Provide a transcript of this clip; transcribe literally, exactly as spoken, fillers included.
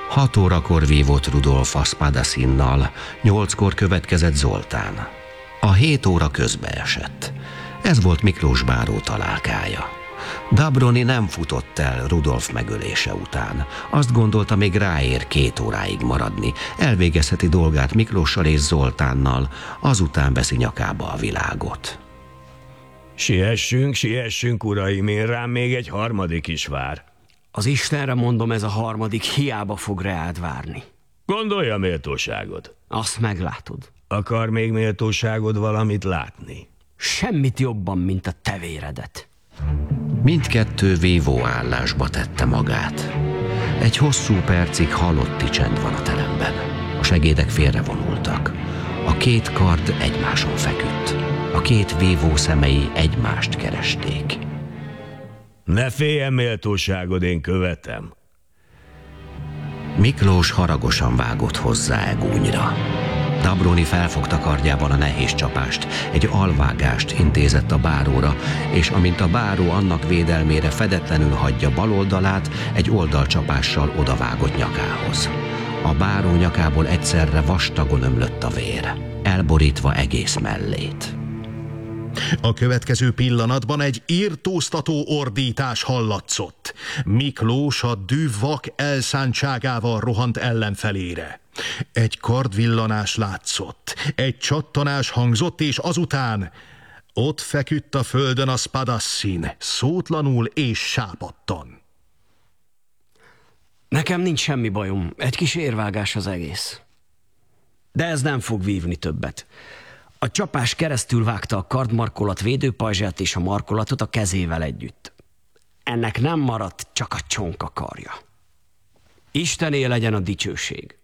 Hat órakor vívott Rudolf a Spadassinnal, nyolckor következett Zoltán. A hét óra közbeesett. Ez volt Miklós báró találkája. Dabroni nem futott el Rudolf megölése után. Azt gondolta, még ráér két óráig maradni. Elvégezheti dolgát Miklóssal és Zoltánnal, azután veszi nyakába a világot. Siessünk, siessünk, uraim, én rám még egy harmadik is vár. Az Istenre mondom, ez a harmadik hiába fog reád várni. Gondolja méltóságod. Azt meglátod. Akar még méltóságod valamit látni? Semmit jobban, mint a te véredet. Mindkettő vívó állásba tette magát. Egy hosszú percig halotti csend van a teremben. A segédek félrevonultak. A két kard egymáson feküdt. A két vívó szemei egymást keresték. Ne féljen, méltóságod, én követem. Miklós haragosan vágott hozzá e gúnyra. Dabroni felfogta kardjában a nehéz csapást, egy alvágást intézett a báróra, és amint a báró annak védelmére fedetlenül hagyja bal oldalát, egy oldalcsapással odavágott nyakához. A báró nyakából egyszerre vastagon ömlött a vér, elborítva egész mellét. A következő pillanatban egy írtóztató ordítás hallatszott. Miklós a dű vak elszántságával rohant ellenfelére. Egy kardvillanás látszott, egy csattanás hangzott, és azután ott feküdt a földön a Spadassin, szótlanul és sápadtan. Nekem nincs semmi bajom, egy kis érvágás az egész. De ez nem fog vívni többet. A csapás keresztül vágta a kardmarkolat védőpajzsát és a markolatot a kezével együtt. Ennek nem maradt csak a csonka karja. Istené legyen a dicsőség.